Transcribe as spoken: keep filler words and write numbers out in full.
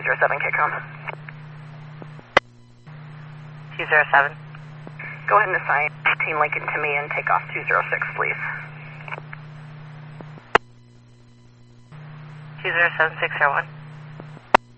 zero seven, Kickcom. two zero seven. Go ahead and assign eighteen Lincoln to me and take off two zero six, please. two zero seven six zero one.